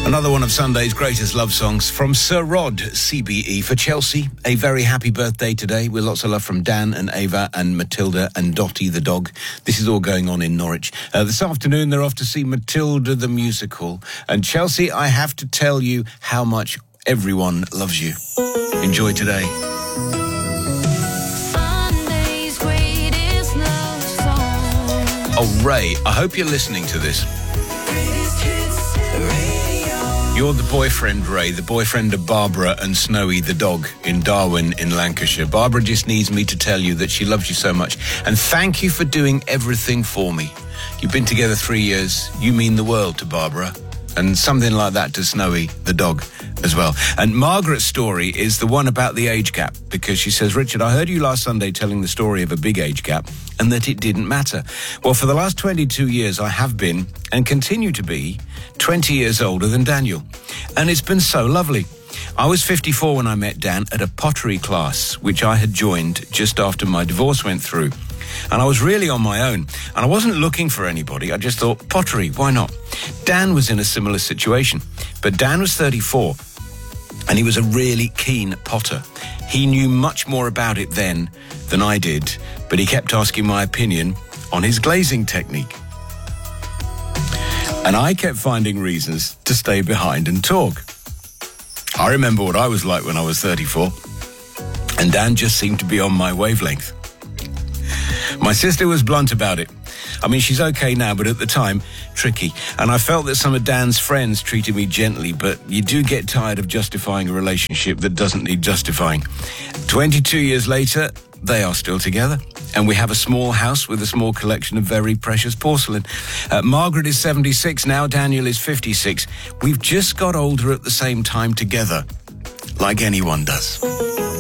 Another one of Sunday's greatest love songs from Sir Rod, CBE. For Chelsea, a very happy birthday today with lots of love from Dan and Ava and Matilda and Dottie the dog. This is all going on in Norwich. This afternoon, they're off to see Matilda the musical. And Chelsea, I have to tell you how much everyone loves you. Enjoy today. Sunday's greatest love song. Oh, Ray, I hope you're listening to this. You're the boyfriend, Ray, the boyfriend of Barbara and Snowy the dog in Darwin in Lancashire. Barbara just needs me to tell you that she loves you so much. And thank you for doing everything for me. You've been together 3 years. You mean the world to Barbara. And something like that to Snowy the dog as well. And Margaret's story is the one about the age gap, because she says, Richard, I heard you last Sunday telling the story of a big age gap and that it didn't matter. Well, for the last 22 years, I have been and continue to be 20 years older than Daniel. And it's been so lovely. I was 54 when I met Dan at a pottery class, which I had joined just after my divorce went through. And I was really on my own. And I wasn't looking for anybody. I just thought, pottery, why not? Dan was in a similar situation. But Dan was 34, and he was a really keen potter. He knew much more about it then than I did, but he kept asking my opinion on his glazing technique. And I kept finding reasons to stay behind and talk. I remember what I was like when I was 34, and Dan just seemed to be on my wavelength. My sister was blunt about it. I mean, she's okay now, but at the time, tricky. And I felt that some of Dan's friends treated me gently, but you do get tired of justifying a relationship that doesn't need justifying. 22 years later, they are still together. And we have a small house with a small collection of very precious porcelain. Margaret is 76 now, Daniel is 56. We've just got older at the same time together, like anyone does.